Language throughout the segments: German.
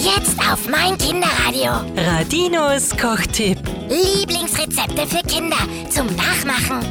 Jetzt auf mein Kinderradio. Radinos Kochtipp. Lieblingsrezepte für Kinder zum Nachmachen.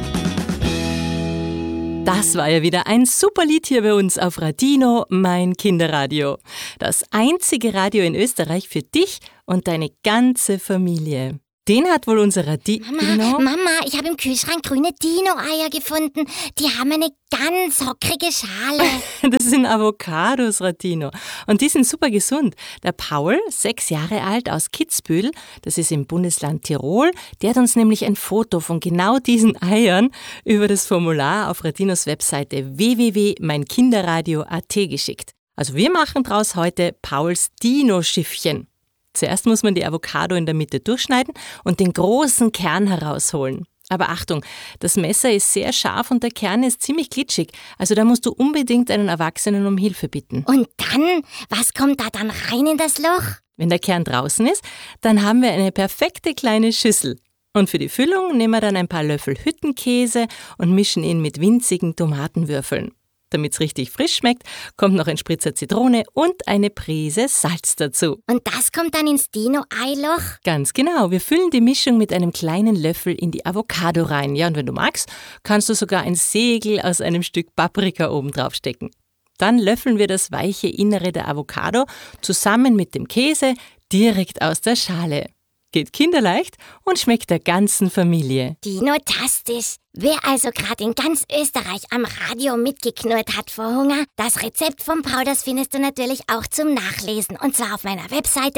Das war ja wieder ein super Lied hier bei uns auf Radino, mein Kinderradio. Das einzige Radio in Österreich für dich und deine ganze Familie. Den hat wohl unser Radino... Mama, ich habe im Kühlschrank grüne Dino-Eier gefunden. Die haben eine ganz hockrige Schale. Das sind Avocados, Radino. Und die sind super gesund. Der Paul, 6 Jahre alt, aus Kitzbühel, das ist im Bundesland Tirol, der hat uns nämlich ein Foto von genau diesen Eiern über das Formular auf Radinos Webseite www.meinkinderradio.at geschickt. Also wir machen draus heute Pauls Dino-Schiffchen. Zuerst muss man die Avocado in der Mitte durchschneiden und den großen Kern herausholen. Aber Achtung, das Messer ist sehr scharf und der Kern ist ziemlich glitschig. Also da musst du unbedingt einen Erwachsenen um Hilfe bitten. Und dann? Was kommt da dann rein in das Loch? Wenn der Kern draußen ist, dann haben wir eine perfekte kleine Schüssel. Und für die Füllung nehmen wir dann ein paar Löffel Hüttenkäse und mischen ihn mit winzigen Tomatenwürfeln. Damit es richtig frisch schmeckt, kommt noch ein Spritzer Zitrone und eine Prise Salz dazu. Und das kommt dann ins Dino-Eiloch? Ganz genau. Wir füllen die Mischung mit einem kleinen Löffel in die Avocado rein. Ja, und wenn du magst, kannst du sogar ein Segel aus einem Stück Paprika oben drauf stecken. Dann löffeln wir das weiche Innere der Avocado zusammen mit dem Käse direkt aus der Schale. Geht kinderleicht und schmeckt der ganzen Familie. Dino-tastisch. Wer also gerade in ganz Österreich am Radio mitgeknurrt hat vor Hunger, das Rezept von Paul, das findest du natürlich auch zum Nachlesen. Und zwar auf meiner Webseite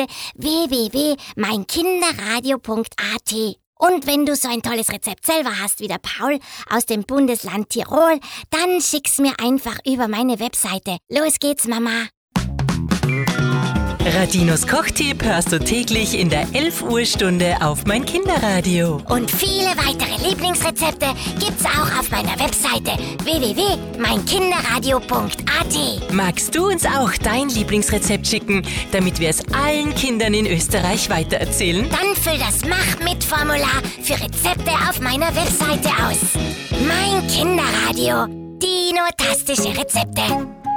www.meinkinderradio.at. Und wenn du so ein tolles Rezept selber hast wie der Paul aus dem Bundesland Tirol, dann schick's mir einfach über meine Webseite. Los geht's, Mama. Radinos Kochtipp hörst du täglich in der 11-Uhr-Stunde auf mein Kinderradio. Und viele weitere Lieblingsrezepte gibt's auch auf meiner Webseite www.meinkinderradio.at. Magst du uns auch dein Lieblingsrezept schicken, damit wir es allen Kindern in Österreich weitererzählen? Dann füll das Mach-mit-Formular für Rezepte auf meiner Webseite aus. Mein Kinderradio. Dino-tastische Rezepte.